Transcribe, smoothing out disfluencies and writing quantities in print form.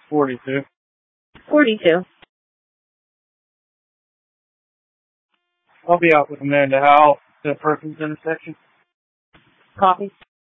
42. 42. I'll be out with Amanda Howell at Perkins intersection. Copy.